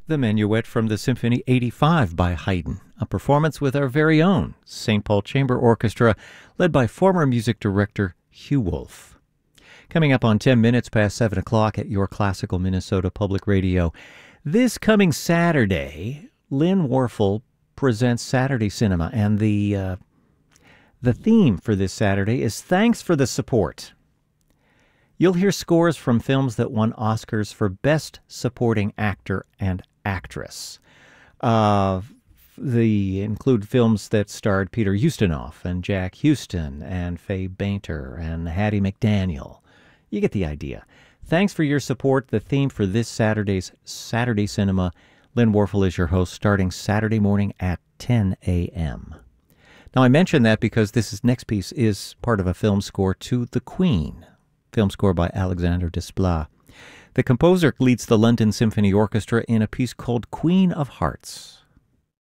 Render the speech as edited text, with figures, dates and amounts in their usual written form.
The Minuet from the Symphony 85 by Haydn, a performance with our very own St. Paul Chamber Orchestra, led by former music director Hugh Wolf. Coming up on 10 minutes past 7 o'clock at your classical Minnesota Public Radio. This coming Saturday, Lynn Warfel presents Saturday Cinema, and the theme for this Saturday is Thanks for the Support. You'll hear scores from films that won Oscars for Best Supporting Actor and Actress. They include films that starred Peter Ustinov and Jack Huston and Faye Bainter and Hattie McDaniel. You get the idea. Thanks for your support. The theme for this Saturday's Saturday Cinema. Lynn Warfel is your host, starting Saturday morning at 10 a.m. Now, I mention that because this next piece is part of a film score to The Queen, film score by Alexander Desplat. The composer leads the London Symphony Orchestra in a piece called Queen of Hearts.